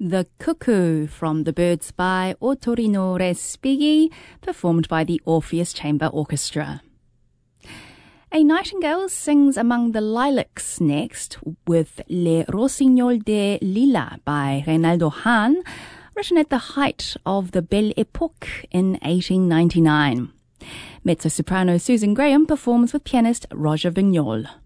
The Cuckoo from The Birds by Otorino Respighi, performed by the Orpheus Chamber Orchestra. A nightingale sings among the lilacs next with Le Rossignol de Lila by Reynaldo Hahn, written at the height of the Belle Époque in 1899. Mezzo-soprano Susan Graham performs with pianist Roger Vignol.